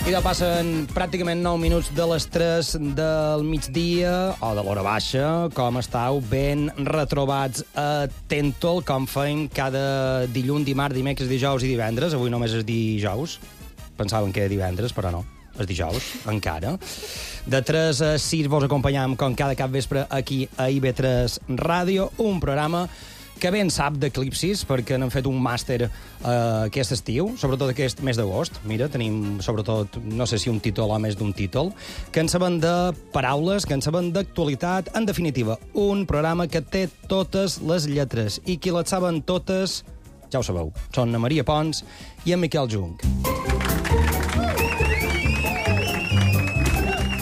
I ja passen pràcticament 9 minuts de les 3 del migdia, o de l'hora baixa. Com estàu? Ben retrobats a Tentol, com fem cada dilluns, dimarts, dimecres, dijous i divendres. Avui només és dijous. Pensaven que era divendres, però no. És dijous, encara. De 3 a 6 vos acompanyam, com cada cap vespre, aquí a IB3 Ràdio, un programa que ben sap d'eclipsis, perquè n'hem fet un màster aquest estiu, sobretot aquest mes d'agost. Mira, tenim, sobretot, no sé si un títol o més d'un títol, que en saben de paraules, que en saben d'actualitat. En definitiva, un programa que té totes les lletres, i qui les saben totes, ja ho sabeu, són na Maria Pons i en Miquel Jung.